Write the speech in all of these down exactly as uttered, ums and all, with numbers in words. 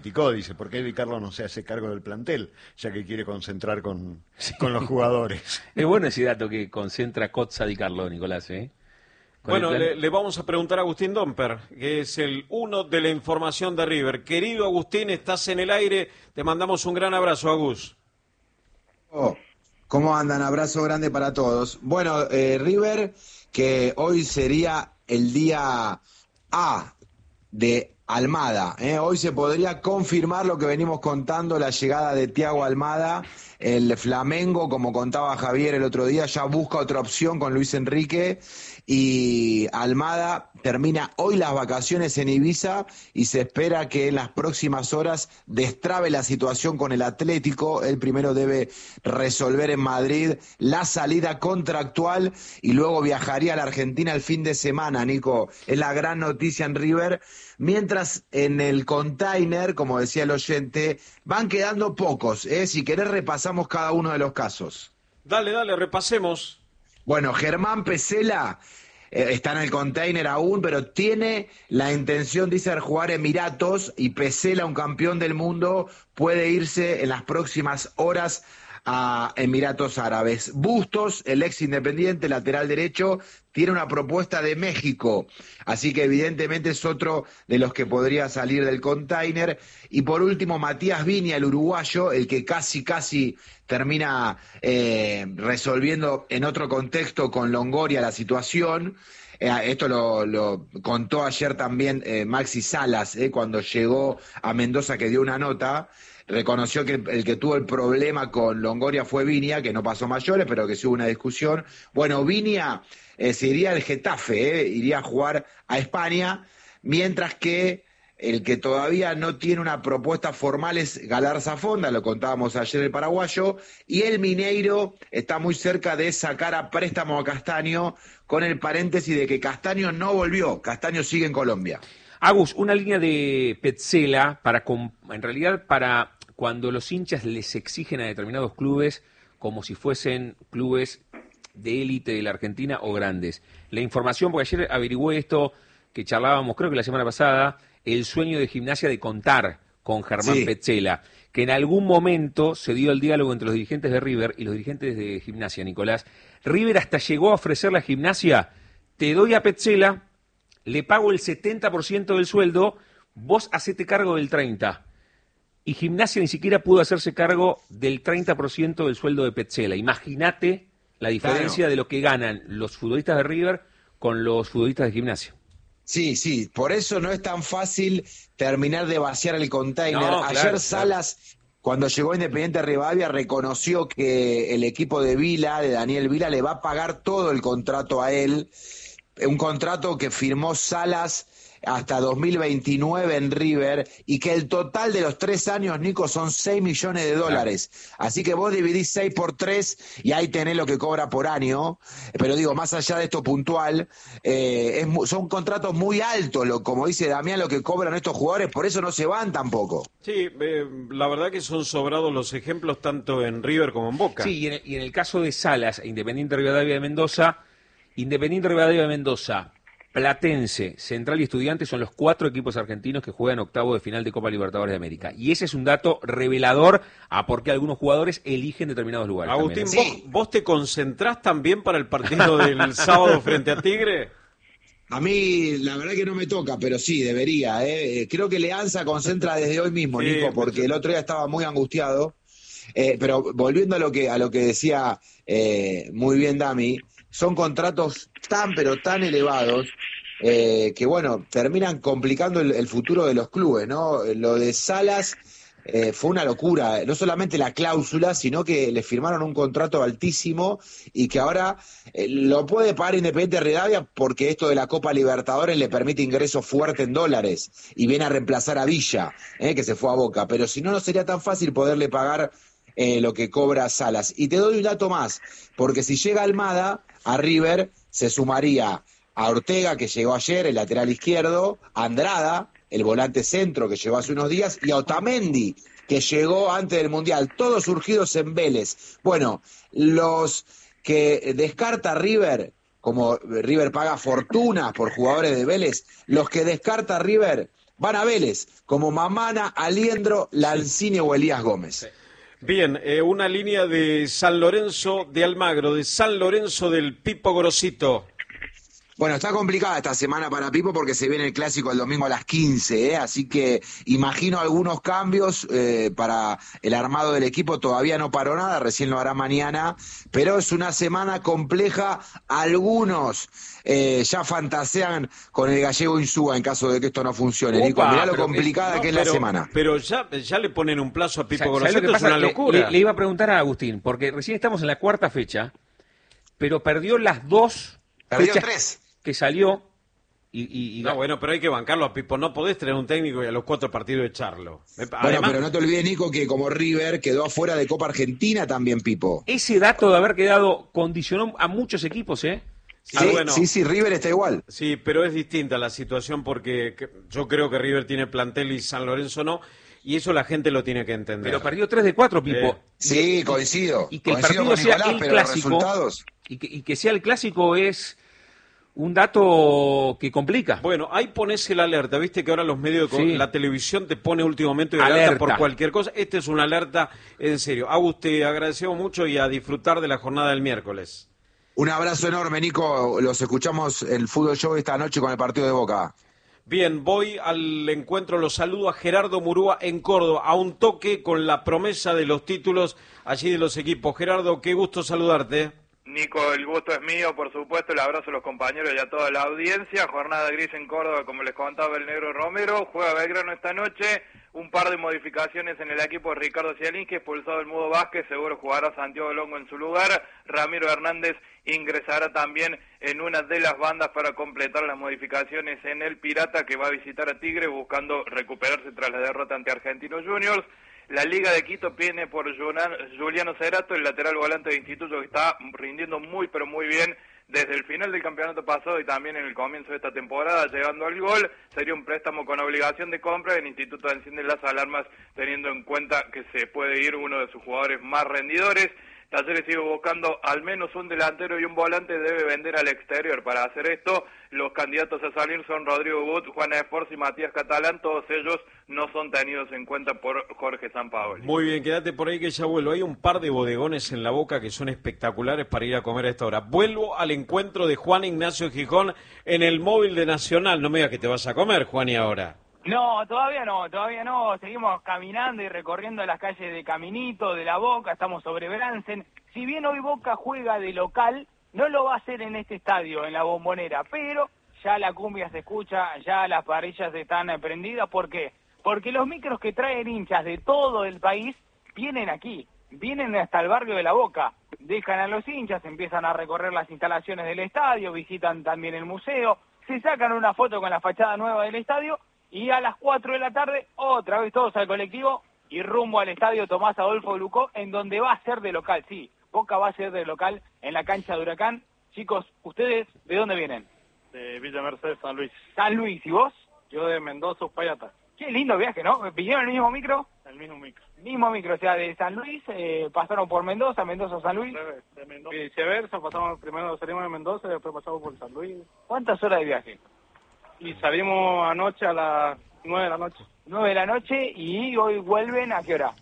Dice, ¿por qué Di Carlo no se hace cargo del plantel? Ya que quiere concentrar con, sí. con los jugadores. Es bueno ese dato que concentra Cozza Di Carlo, Nicolás, ¿eh? Con Bueno, le, le vamos a preguntar a Agustín Domper, que es el uno de la información de River. Querido Agustín, estás en el aire, te mandamos un gran abrazo, Agus. Oh, ¿cómo andan? Abrazo grande para todos. Bueno, eh, River, que hoy sería el día A de Almada, ¿eh? Hoy se podría confirmar lo que venimos contando, la llegada de Thiago Almada. El Flamengo, como contaba Javier el otro día, ya busca otra opción con Luis Enrique, y Almada termina hoy las vacaciones en Ibiza y se espera que en las próximas horas destrabe la situación con el Atlético. Él primero debe resolver en Madrid la salida contractual y luego viajaría a la Argentina el fin de semana, Nico. Es la gran noticia en River. Mientras en el container, como decía el oyente, van quedando pocos, ¿eh? Si querés repasamos cada uno de los casos. Dale, dale, repasemos. Bueno, Germán Pesela eh, está en el container aún, pero tiene la intención, dice, de jugar Emiratos, y Pesela, un campeón del mundo, puede irse en las próximas horas a Emiratos Árabes. Bustos, el ex Independiente, lateral derecho, tiene una propuesta de México, así que evidentemente es otro de los que podría salir del container. Y por último, Matías Viña, el uruguayo, el que casi casi termina eh, resolviendo en otro contexto con Longoria la situación. Eh, esto lo, lo contó ayer también eh, Maxi Salas, eh, cuando llegó a Mendoza, que dio una nota. Reconoció que el, el que tuvo el problema con Longoria fue Viña, que no pasó mayores, pero que sí hubo una discusión. Bueno, Viña eh, se iría al Getafe, eh, iría a jugar a España, mientras que el que todavía no tiene una propuesta formal es Galarza Fonda, lo contábamos ayer el paraguayo, y el Mineiro está muy cerca de sacar a préstamo a Castaño, con el paréntesis de que Castaño no volvió, Castaño sigue en Colombia. Agus, una línea de Petzela, para, en realidad para cuando los hinchas les exigen a determinados clubes como si fuesen clubes de élite de la Argentina o grandes. La información, porque ayer averigüé esto que charlábamos, creo que la semana pasada, el sueño de Gimnasia de contar con Germán sí. Petzela, que en algún momento se dio el diálogo entre los dirigentes de River y los dirigentes de Gimnasia, Nicolás. River hasta llegó a ofrecerle a Gimnasia, te doy a Petzela, le pago el setenta por ciento del sueldo, vos hacete cargo del treinta por ciento. Y Gimnasia ni siquiera pudo hacerse cargo del treinta por ciento del sueldo de Petzela. Imagínate la diferencia claro. de lo que ganan los futbolistas de River con los futbolistas de Gimnasia. Sí, sí, por eso no es tan fácil terminar de vaciar el container. No, Ayer claro, Salas, claro. cuando llegó Independiente Rivadavia, reconoció que el equipo de Vila, de Daniel Vila, le va a pagar todo el contrato a él. Un contrato que firmó Salas hasta dos mil veintinueve en River, y que el total de los tres años, Nico, son seis millones de dólares. Claro. Así que vos dividís seis por tres y ahí tenés lo que cobra por año. Pero digo, más allá de esto puntual, eh, es, son contratos muy altos, lo, como dice Damián, lo que cobran estos jugadores, por eso no se van tampoco. Sí, eh, la verdad que son sobrados los ejemplos tanto en River como en Boca. Sí, y en, y en el caso de Salas, Independiente Rivadavia de Mendoza, Independiente Rivadavia de Mendoza, Platense, Central y Estudiantes son los cuatro equipos argentinos que juegan octavo de final de Copa Libertadores de América. Y ese es un dato revelador a por qué algunos jugadores eligen determinados lugares. Agustín, también, ¿vos, sí. ¿vos te concentrás también para el partido del sábado frente a Tigre? A mí, la verdad que no me toca, pero sí, debería. ¿eh? Creo que Leanza concentra desde hoy mismo, sí, Nico, porque el otro día estaba muy angustiado. Eh, pero volviendo a lo que, a lo que decía eh, muy bien Dami, son contratos tan pero tan elevados eh, que bueno, terminan complicando el, el futuro de los clubes, ¿no? Lo de Salas eh, fue una locura, no solamente la cláusula, sino que le firmaron un contrato altísimo y que ahora eh, lo puede pagar Independiente Rivadavia porque esto de la Copa Libertadores le permite ingreso fuerte en dólares y viene a reemplazar a Villa, eh, que se fue a Boca, pero si no, no sería tan fácil poderle pagar Eh, lo que cobra Salas. Y te doy un dato más, porque si llega Almada, a River se sumaría a Ortega, que llegó ayer, el lateral izquierdo, a Andrada, el volante centro, que llegó hace unos días, y a Otamendi, que llegó antes del Mundial, todos surgidos en Vélez. Bueno, los que descarta River, como River paga fortunas por jugadores de Vélez, los que descarta River van a Vélez, como Mamana, Aliendro, Lanzini o Elías Gómez. Bien, eh, una línea de San Lorenzo de Almagro, de San Lorenzo del Pipo Grosito. Bueno, está complicada esta semana para Pipo porque se viene el clásico el domingo a las quince, ¿eh? Así que imagino algunos cambios eh, para el armado del equipo. Todavía no paró nada, recién lo hará mañana, pero es una semana compleja. Algunos eh, ya fantasean con el gallego Insúa en caso de que esto no funcione. Upa, Nico, mirá lo pero complicada no, que es pero, la semana. Pero ya, ya le ponen un plazo a Pipo ¿Sabes Grosito, lo que es pasa? una Le- locura. Le, le iba a preguntar a Agustín, porque recién estamos en la cuarta fecha, pero perdió las dos Perdió fechas tres. que salió. Y, y, y No, bueno, pero hay que bancarlo a Pipo. No podés tener un técnico y a los cuatro partidos echarlo. Bueno, Además, pero no te olvides, Nico, que como River quedó afuera de Copa Argentina también, Pipo. ese dato de haber quedado condicionó a muchos equipos, ¿eh? Sí, Ah, bueno. sí, sí, River está igual. sí, pero es distinta la situación porque que- yo creo que River tiene plantel y San Lorenzo no, y eso la gente lo tiene que entender. Pero perdió tres de cuatro, Pipo. Eh, Sí, coincido. Y que el coincido partido con sea Nicolás, el pero los clásico, resultados... y que, y que sea el clásico es un dato que complica. Bueno, ahí pones el alerta, viste que ahora los medios, de co- Sí. la televisión te pone últimamente el alerta, Alerta. por cualquier cosa. Este es una alerta en serio. Agus, te agradecemos mucho y a disfrutar de la jornada del miércoles. Un abrazo enorme, Nico. Los escuchamos en el Fútbol Show esta noche con el partido de Boca. Bien, voy al encuentro, los saludo a Gerardo Murúa en Córdoba, a un toque con la promesa de los títulos allí de los equipos. Gerardo, qué gusto saludarte. Nico, el gusto es mío, por supuesto, el abrazo a los compañeros y a toda la audiencia. Jornada gris en Córdoba, como les contaba el negro Romero. Juega Belgrano esta noche. Un par de modificaciones en el equipo de Ricardo Cialinski, expulsado el Mudo Vázquez, seguro jugará Santiago Longo en su lugar. Ramiro Hernández ingresará también en una de las bandas para completar las modificaciones en el Pirata, que va a visitar a Tigre buscando recuperarse tras la derrota ante Argentinos Juniors. La Liga de Quito viene por Juliano Cerato, el lateral volante de Instituto, que está rindiendo muy pero muy bien desde el final del campeonato pasado y también en el comienzo de esta temporada, llegando al gol. Sería un préstamo con obligación de compra. El Instituto enciende las alarmas teniendo en cuenta que se puede ir uno de sus jugadores más rendidores. Talleres sigue buscando al menos un delantero y un volante, debe vender al exterior. Para hacer esto, los candidatos a salir son Rodrigo Gut, Juan Esforza y Matías Catalán. Todos ellos no son tenidos en cuenta por Jorge Sampaoli. Muy bien, quédate por ahí que ya vuelvo. Hay un par de bodegones en La Boca que son espectaculares para ir a comer a esta hora. Vuelvo al encuentro de Juan Ignacio Gijón en el móvil de Nacional. No me digas que te vas a comer, Juan, y ahora. No, todavía no, todavía no. Seguimos caminando y recorriendo las calles de Caminito, de La Boca, estamos sobre Bransen. Si bien hoy Boca juega de local, no lo va a hacer en este estadio, en la Bombonera, pero ya la cumbia se escucha, ya las parrillas están prendidas. ¿Por qué? Porque los micros que traen hinchas de todo el país vienen aquí, vienen hasta el barrio de La Boca, dejan a los hinchas, empiezan a recorrer las instalaciones del estadio, visitan también el museo, se sacan una foto con la fachada nueva del estadio y a las cuatro de la tarde otra vez todos al colectivo y rumbo al estadio Tomás Adolfo Lucó, en donde va a ser de local, sí, Boca va a ser de local en la cancha de Huracán. Chicos, ¿ustedes de dónde vienen? De Villa Mercedes, San Luis. San Luis, ¿y vos? Yo de Mendoza, Uspallata. Qué lindo viaje, ¿no? ¿Vinieron en el mismo micro? El mismo micro. Mismo micro, o sea, de San Luis, eh, pasaron por Mendoza, Mendoza, San Luis. De Mendoza. Y viceversa, pasamos primero salimos de Mendoza y después pasamos por San Luis. ¿Cuántas horas de viaje? Y salimos anoche a las nueve de la noche. Nueve de la noche y hoy vuelven ¿a qué hora?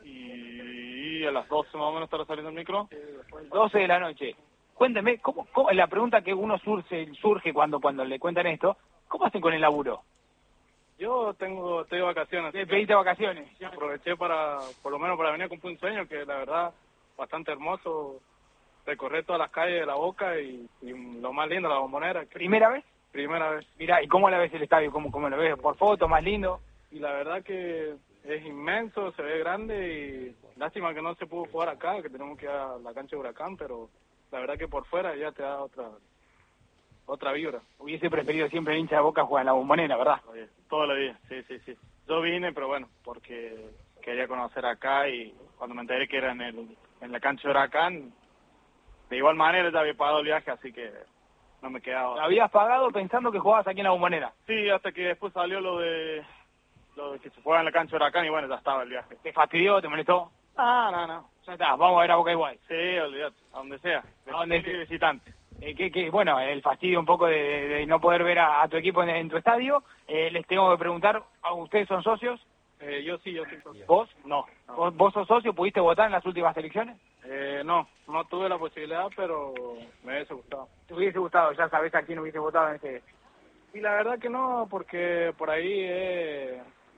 Y, y a las doce más o menos estará saliendo el micro. doce de la noche. Cuénteme, ¿cómo, cómo, la pregunta que uno surge, surge cuando, cuando le cuentan esto, ¿cómo hacen con el laburo? Yo tengo, estoy de vacaciones. ¿Te pediste vacaciones? Aproveché para, por lo menos para venir a cumplir un sueño que la verdad, bastante hermoso, recorrer todas las calles de La Boca y, y lo más lindo, la Bombonera. ¿Primera vez? Primera vez. Mira, ¿y cómo la ves el estadio? ¿Cómo, cómo lo ves? ¿Por foto, más lindo? Y la verdad que es inmenso, se ve grande y lástima que no se pudo jugar acá, que tenemos que ir a la cancha de Huracán, pero la verdad que por fuera ya te da otra otra vibra. Hubiese preferido siempre el hincha de Boca jugar en la Bombonera, ¿verdad? Oye, toda la vida, sí, sí, sí. Yo vine, pero bueno, porque quería conocer acá y cuando me enteré que era en el en la cancha de Huracán, de igual manera ya había pagado el viaje, así que no me quedaba. ¿Lo habías pagado pensando que jugabas aquí en la Bombonera? Sí, hasta que después salió lo de lo de que se juega en la cancha de Huracán y bueno, ya estaba el viaje. ¿Te fastidió? ¿Te molestó? Ah, no, no. Ya está, vamos a ver a Boca igual. Sí, olvídate, a donde sea. A donde sea. sea. Visitante. eh, que, que, bueno, el fastidio un poco de, de, de no poder ver a, a tu equipo en, en tu estadio. Eh, les tengo que preguntar, ¿ustedes son socios? Eh, yo sí, yo soy socio. ¿Vos? No. no. ¿Vos, ¿Vos sos socio? ¿Pudiste votar en las últimas elecciones? Eh, no, no tuve la posibilidad, pero me hubiese gustado. ¿Te hubiese gustado? Ya sabés a quién hubiese votado en ese... Y la verdad que no, porque por ahí es,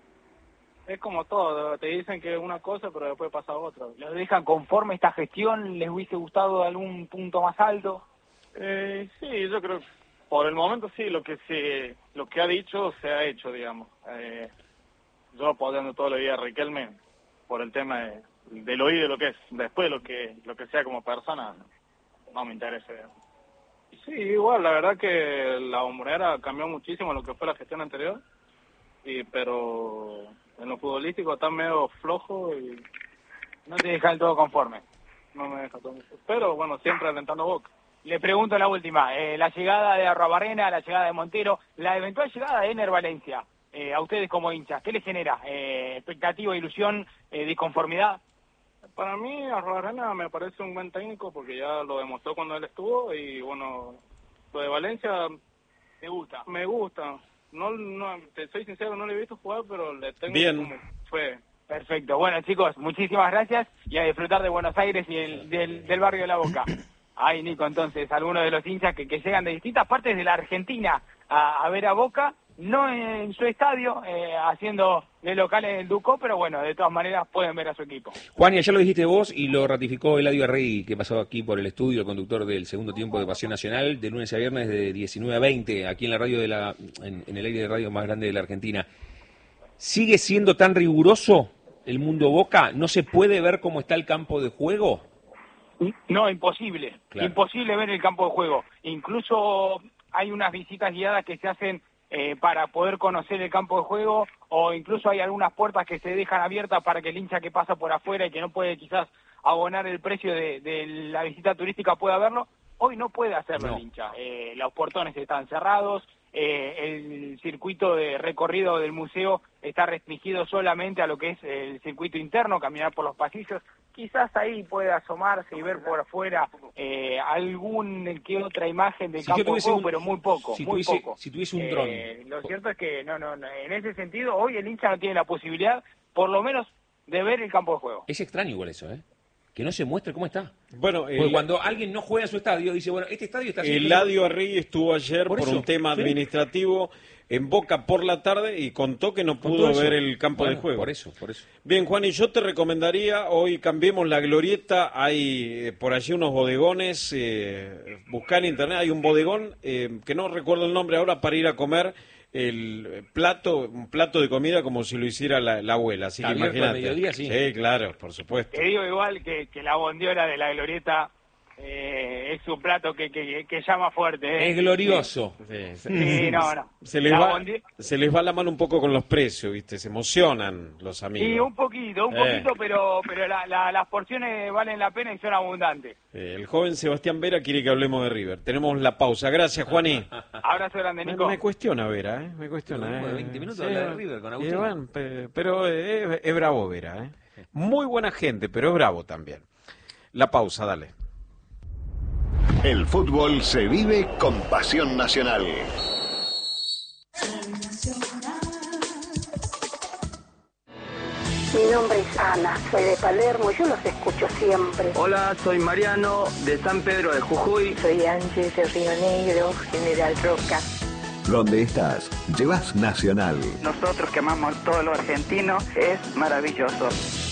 es como todo, te dicen que es una cosa, pero después pasa otra. ¿Los dejan conforme esta gestión? ¿Les hubiese gustado algún punto más alto? Eh, sí, yo creo que por el momento sí, lo que se, lo que ha dicho se ha hecho, digamos. Eh, yo apoyando todos los días a Riquelme por el tema de, del oído de lo que es. Después lo que lo que sea como persona no me interesa. Digamos. Sí, igual, la verdad que la Bombonera cambió muchísimo lo que fue la gestión anterior, y pero en lo futbolístico está medio flojo y no te deja del todo conforme. No me deja todo. Pero bueno, siempre alentando Boca. Le pregunto la última, eh, la llegada de Arruabarrena, la llegada de Montero, la eventual llegada de Ener Valencia, eh, a ustedes como hinchas, ¿qué les genera? Eh, ¿Expectativa, ilusión, eh, disconformidad? Para mí, Arruabarrena me parece un buen técnico porque ya lo demostró cuando él estuvo y bueno, lo de Valencia me gusta. Me gusta. No, no, te soy sincero, no le he visto jugar, pero le tengo Bien. como fe. Perfecto. Bueno, chicos, muchísimas gracias y a disfrutar de Buenos Aires y el, del, del barrio de La Boca. Ay, Nico, entonces, algunos de los hinchas que, que llegan de distintas partes de la Argentina a, a ver a Boca, no en su estadio, eh, haciendo de local en el Ducó, pero bueno, de todas maneras pueden ver a su equipo. Juan, ya lo dijiste vos y lo ratificó Eladio Arregui, que pasó aquí por el estudio, el conductor del segundo tiempo de Pasión Nacional, de lunes a viernes de diecinueve a veinte, aquí en la radio de la, en, en el aire de radio más grande de la Argentina. ¿Sigue siendo tan riguroso el mundo Boca? ¿No se puede ver cómo está el campo de juego? No, imposible. Claro. Imposible ver el campo de juego. Incluso hay unas visitas guiadas que se hacen eh, para poder conocer el campo de juego, o incluso hay algunas puertas que se dejan abiertas para que el hincha que pasa por afuera y que no puede quizás abonar el precio de, de la visita turística pueda verlo. Hoy no puede hacerlo no. el hincha. Eh, los portones están cerrados, eh, el circuito de recorrido del museo está restringido solamente a lo que es el circuito interno, caminar por los pasillos. Quizás ahí puede asomarse y ver por afuera eh, algún que otra imagen del si campo de juego, un, pero muy poco, si muy tuviese, poco. Si tuviese un dron. Eh, lo cierto es que no, no, no, en ese sentido hoy el hincha no tiene la posibilidad, por lo menos, de ver el campo de juego. Es extraño igual eso, ¿eh? Que no se muestre cómo está. Bueno, Porque el, cuando alguien no juega en su estadio, dice, bueno, este estadio está... Eladio Arregui estuvo ayer por, por un tema ¿sí? administrativo en Boca por la tarde y contó que no pudo ver el campo bueno, de juego. Por eso, por eso. Bien, Juan, y yo te recomendaría, hoy cambiemos la glorieta, hay eh, por allí unos bodegones, eh, buscar en internet, hay un bodegón, eh, que no recuerdo el nombre ahora, para ir a comer el plato, un plato de comida como si lo hiciera la, la abuela, así que imagínate. Mediodía, sí. sí, claro, por supuesto. Te digo igual que, que la bondiola de la glorieta eh, es un plato que, que, que llama fuerte. ¿eh? Es glorioso. Sí, sí, sí no, no. Se les, va, bondi... se les va la mano un poco con los precios, ¿viste? Se emocionan los amigos. Sí, un poquito, un eh. poquito, pero pero la, la, las porciones valen la pena y son abundantes. Eh, el joven Sebastián Vera quiere que hablemos de River. Tenemos la pausa. Gracias, Juaní. Abrazo grande, Nico. Me, me cuestiona Vera, ¿eh? Me cuestiona. Eh. veinte minutos sí, hablar de River con Agustín. Eh, bueno, pero eh, es bravo Vera, ¿eh? Muy buena gente, pero es bravo también. La pausa, dale. El fútbol se vive con Pasión Nacional. Mi nombre es Ana, soy de Palermo y yo los escucho siempre. Hola, soy Mariano de San Pedro de Jujuy. Soy Ángeles de Río Negro, General Roca. Donde estás, llevas Nacional. Nosotros que amamos todo lo argentino, es maravilloso.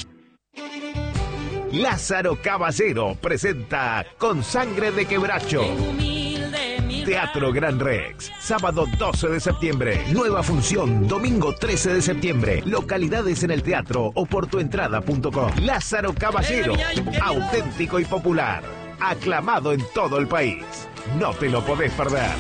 Lázaro Caballero presenta Con Sangre de Quebracho. Teatro Gran Rex, sábado doce de septiembre. Nueva función, domingo trece de septiembre. Localidades en el teatro o por tu entrada punto com. Lázaro Caballero, auténtico y popular. Aclamado en todo el país. No te lo podés perder.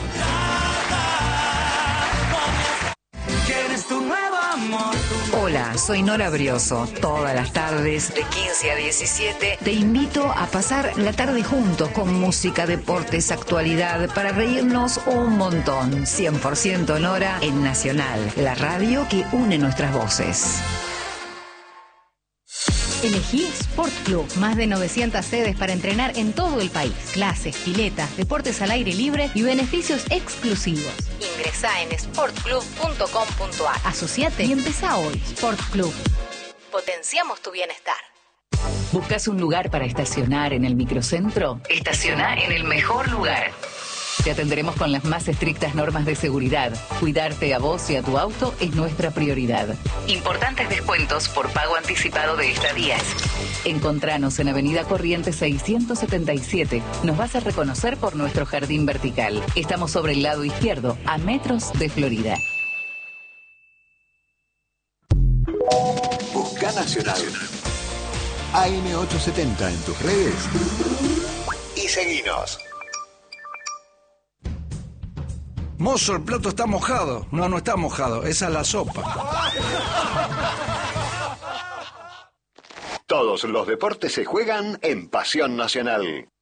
Hola, soy Nora Brioso. Todas las tardes, de quince a diecisiete, te invito a pasar la tarde juntos con música, deportes, actualidad, para reírnos un montón. cien por ciento Nora en Nacional, la radio que une nuestras voces. Elegí Sport Club. Más de novecientas sedes para entrenar en todo el país. Clases, piletas, deportes al aire libre y beneficios exclusivos. Ingresá en sport club punto com punto a r. Asociate y empezá hoy. Sport Club. Potenciamos tu bienestar. ¿Buscas un lugar para estacionar en el microcentro? Estaciona en el mejor lugar. Te atenderemos con las más estrictas normas de seguridad. Cuidarte a vos y a tu auto es nuestra prioridad. Importantes descuentos por pago anticipado de estadías. Encontranos en Avenida Corrientes seiscientos setenta y siete. Nos vas a reconocer por nuestro jardín vertical. Estamos sobre el lado izquierdo, a metros de Florida. Busca Nacional. A M ochocientos setenta en tus redes y seguinos. Mozo, el plato está mojado. No, no está mojado. Esa es la sopa. Todos los deportes se juegan en Pasión Nacional.